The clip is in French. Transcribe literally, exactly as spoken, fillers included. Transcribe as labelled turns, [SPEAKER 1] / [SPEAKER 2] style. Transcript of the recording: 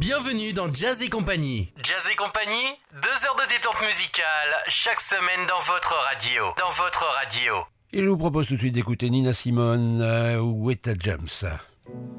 [SPEAKER 1] Bienvenue dans Jazz et Compagnie. Jazz et Compagnie, deux heures de détente musicale, chaque semaine dans votre radio. Dans votre radio.
[SPEAKER 2] Et je vous propose tout de suite d'écouter Nina Simone euh, ou Etta James.